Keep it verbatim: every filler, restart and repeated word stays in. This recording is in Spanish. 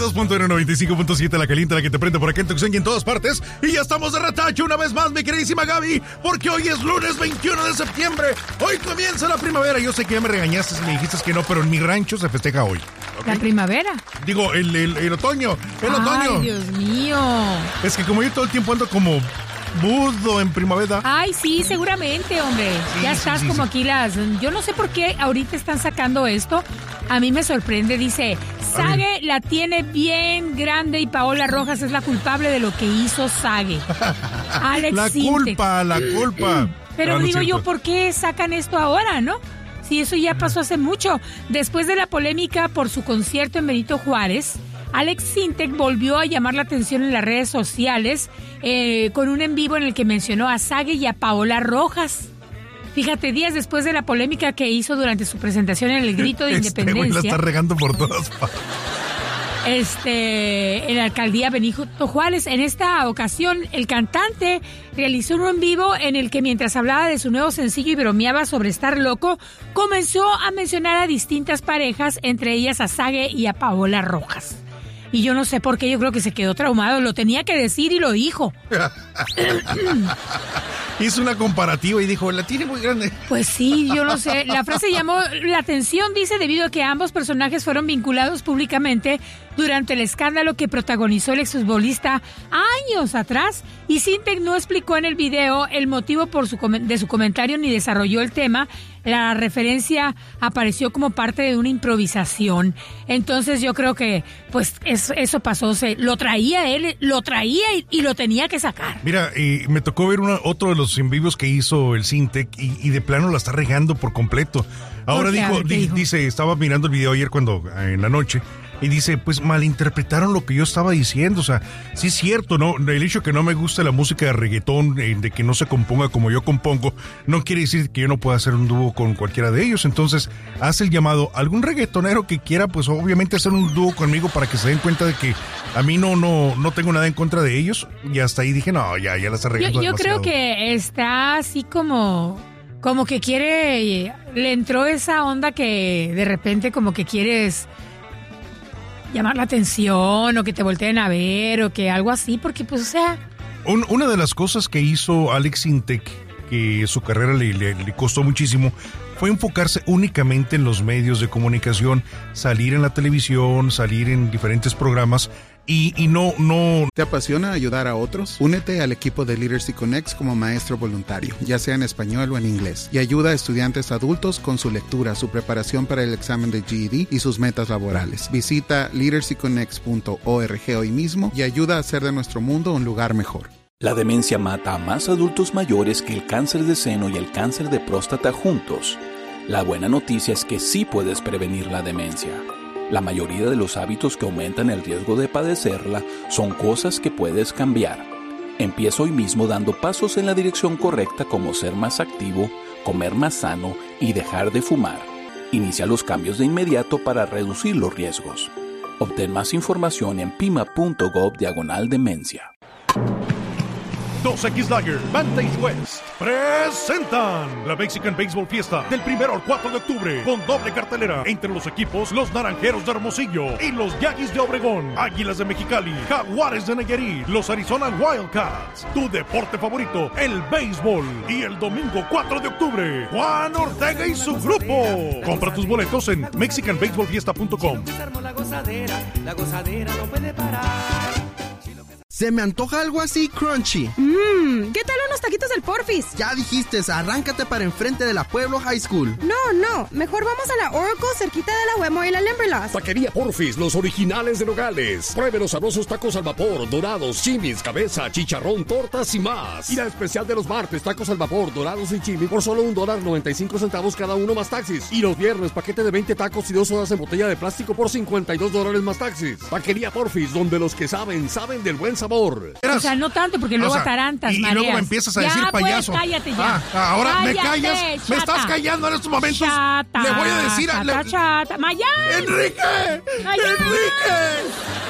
dos punto uno, noventa y cinco punto siete, la caliente, la que te prende por acá en Tucson y en todas partes. Y ya estamos de retacho una vez más, mi queridísima Gaby, porque hoy es lunes veintiuno de septiembre. Hoy comienza la primavera. Yo sé que ya me regañaste y me dijiste que no, pero en mi rancho se festeja hoy. ¿Okay? ¿La primavera? Digo, el, el, el otoño, el Ay, otoño. Dios mío. Es que como yo todo el tiempo ando como budo en primavera. Ay, sí, seguramente, hombre. Sí, ya sí, estás sí, como sí. aquí las... Yo no sé por qué ahorita están sacando esto. A mí me sorprende. Dice, Sage la tiene bien grande y Paola Rojas es la culpable de lo que hizo Sage. Alex La Sintek. culpa, la culpa. Pero Ah, no es digo yo, cierto. ¿por qué sacan esto ahora, no? Si eso ya pasó hace mucho. Después de la polémica por su concierto en Benito Juárez, Alex Sintek volvió a llamar la atención en las redes sociales eh, con un en vivo en el que mencionó a Sage y a Paola Rojas. Fíjate, días después de la polémica que hizo durante su presentación en el Grito de Este güey la Independencia, está regando por todas partes. este, en la alcaldía Benito Juárez. En esta ocasión, el cantante realizó un en vivo en el que mientras hablaba de su nuevo sencillo y bromeaba sobre estar loco, comenzó a mencionar a distintas parejas, entre ellas a Sage y a Paola Rojas. Y yo no sé por qué, yo creo que se quedó traumado, lo tenía que decir y lo dijo. Hizo una comparativa y dijo, la tiene muy grande. Pues sí, yo no sé. La frase llamó la atención, dice, debido a que ambos personajes fueron vinculados públicamente durante el escándalo que protagonizó el exfutbolista años atrás, y Sintek no explicó en el video el motivo por su com- de su comentario ni desarrolló el tema. La referencia apareció como parte de una improvisación. Entonces yo creo que pues eso, eso pasó, se lo traía él, lo traía y, y lo tenía que sacar. Mira, eh, me tocó ver una, otro de los en vivos que hizo el Sintek y, y de plano la está regando por completo. Ahora ¿Por qué? A dijo, ver, ¿qué di- dijo? dice, estaba mirando el video ayer cuando en la noche y dice, pues malinterpretaron lo que yo estaba diciendo. O sea, sí es cierto, ¿no? El hecho que no me gusta la música de reggaetón, eh, de que no se componga como yo compongo, no quiere decir que yo no pueda hacer un dúo con cualquiera de ellos. Entonces, hace el llamado a algún reggaetonero que quiera, pues obviamente hacer un dúo conmigo para que se den cuenta de que a mí no, no, no tengo nada en contra de ellos. Y hasta ahí dije, no, ya, ya la está Yo, regando yo creo demasiado. que está así como, como que quiere, le entró esa onda que de repente como que quieres llamar la atención o que te volteen a ver o que algo así, porque pues o sea... Un- una de las cosas que hizo Alex Sintek, que su carrera le, le- le costó muchísimo, fue enfocarse únicamente en los medios de comunicación, salir en la televisión, salir en diferentes programas y, y no, no... ¿Te apasiona ayudar a otros? Únete al equipo de Leadership Connects como maestro voluntario, ya sea en español o en inglés, y ayuda a estudiantes adultos con su lectura, su preparación para el examen de G E D y sus metas laborales. Visita leadership connects punto org hoy mismo y ayuda a hacer de nuestro mundo un lugar mejor. La demencia mata a más adultos mayores que el cáncer de seno y el cáncer de próstata juntos. La buena noticia es que sí puedes prevenir la demencia. La mayoría de los hábitos que aumentan el riesgo de padecerla son cosas que puedes cambiar. Empieza hoy mismo dando pasos en la dirección correcta, como ser más activo, comer más sano y dejar de fumar. Inicia los cambios de inmediato para reducir los riesgos. Obtén más información en pima.gov diagonal demencia. dos equis Lager, Vantage West presentan la Mexican Baseball Fiesta del primero al cuatro de octubre con doble cartelera entre los equipos los Naranjeros de Hermosillo y los Yaquis de Obregón, Águilas de Mexicali, Jaguares de Nayarit, los Arizona Wildcats. Tu deporte favorito, el béisbol. Y el domingo cuatro de octubre, Juan Ortega y su grupo. Compra tus boletos en mexican baseball fiesta punto com. La gozadera, la gozadera no puede parar. Se me antoja algo así crunchy. Mmm, ¿qué tal unos taquitos del Porfis? Ya dijiste, arráncate para enfrente de la Pueblo High School. No, no, mejor vamos a la Oracle cerquita de la Wemo y la Limberlost. Taquería Porfis, los originales de Nogales. Pruebe los sabrosos tacos al vapor, dorados, chimis, cabeza, chicharrón, tortas y más. Y la especial de los martes, tacos al vapor, dorados y chimis por solo un dólar noventa y cinco centavos cada uno más taxis. Y los viernes, paquete de veinte tacos y dos sodas en botella de plástico por cincuenta y dos dólares más taxis. Taquería Porfis, donde los que saben, saben del buen sabor. O sea, no tanto, porque luego O sea, atarantas, y, y mareas. luego me empiezas a ya, decir pues, payaso. cállate ya. Ah, ahora Cállate, me callas. chata. Me estás callando en estos momentos. Chata, Le voy a decir a... chata, le- chata. ¡Mayán! ¡Enrique! ¡Mayán! ¡Enrique!